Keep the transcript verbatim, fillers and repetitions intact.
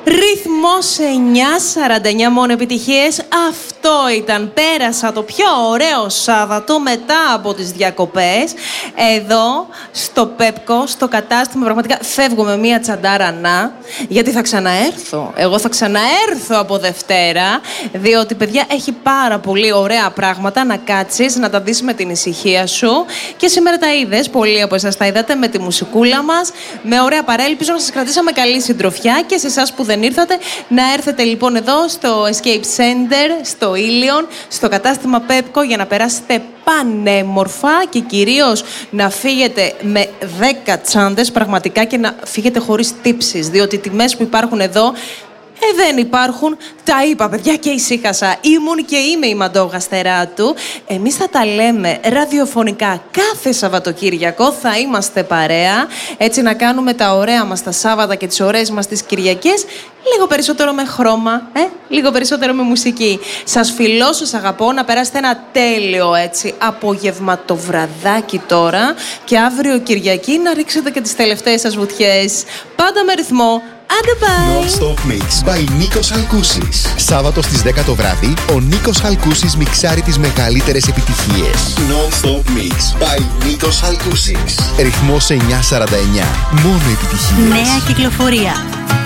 Ρυθμός εννιά σαράντα εννιά, μόνο επιτυχίες. Αυτό ήταν. Πέρασα το πιο ωραίο Σάββατο μετά από τις διακοπές. Εδώ, στο Πέπκο, στο κατάστημα. Πραγματικά φεύγω με μία τσαντάρα να, γιατί θα ξαναέρθω. Εγώ θα ξαναέρθω από Δευτέρα, διότι, παιδιά, έχει πάρα πολύ ωραία πράγματα να κάτσεις, να τα δεις με την ησυχία σου. Και σήμερα τα είδες, πολλοί από εσάς τα είδατε με τη μουσικούλα μας, με ωραία παρέα. Ελπίζω να σας κρατήσαμε καλή συντροφιά και σε εσάς που δεν ήρθατε, να έρθετε λοιπόν εδώ στο Escape Center, στο Ήλιον, στο κατάστημα Πέπκο, για να περάσετε πανέμορφα και κυρίως να φύγετε με δέκα τσάντες πραγματικά και να φύγετε χωρίς τύψεις, διότι οι τιμές που υπάρχουν εδώ Ε, δεν υπάρχουν. Τα είπα, παιδιά, και ησύχασα. Ήμουν και είμαι η Μαντώ Γαστεράτου. Εμείς θα τα λέμε ραδιοφωνικά κάθε Σαββατοκύριακο. Θα είμαστε παρέα. Έτσι να κάνουμε τα ωραία μας τα Σάββατα και τις ωραίες μας τις Κυριακές λίγο περισσότερο με χρώμα, ε? λίγο περισσότερο με μουσική. Σας φιλώ, σας αγαπώ. Να περάσετε ένα τέλειο έτσι απογευματοβραδάκι τώρα. Και αύριο Κυριακή να ρίξετε και τις τελευταίες σας βουτιές. Πάντα με ρυθμό. Άντε, bye! Non-Stop Mix by Νίκος Χαλκούσης. Σάββατο στις δέκα το βράδυ, ο Νίκος Χαλκούσης μιξάρει τις μεγαλύτερες επιτυχίες. Non-Stop Mix by Νίκος Χαλκούσης. Ρυθμός εννιά σαράντα εννιά. Μόνο επιτυχίες. Νέα κυκλοφορία.